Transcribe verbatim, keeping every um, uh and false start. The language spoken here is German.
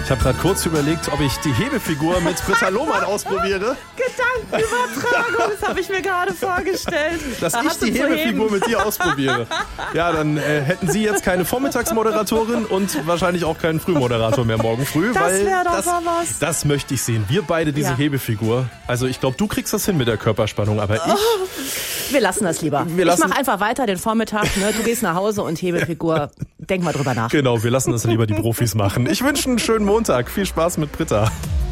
Ich habe gerade kurz überlegt, ob ich die Hebefigur mit Britta Lohmann ausprobiere. Gedankenübertragung, das habe ich mir gerade vorgestellt. Dass Da ich hast du die zu Hebefigur heben. mit dir ausprobiere. Ja, dann äh, hätten Sie jetzt keine Vormittagsmoderatorin und wahrscheinlich auch keinen Frühmoderator mehr morgen früh. Das weil wär doch das, mal was. Das möchte ich sehen. Wir beide diese Ja. Hebefigur. Also ich glaube, du kriegst das hin mit der Körperspannung, aber ich... Wir lassen das lieber. Wir lassen- ich mache einfach weiter den Vormittag. Ne? Du gehst nach Hause und Hebefigur. Denk mal drüber nach. Genau, wir lassen das lieber die Profis machen. Ich wünsche einen schönen Montag. Viel Spaß mit Britta.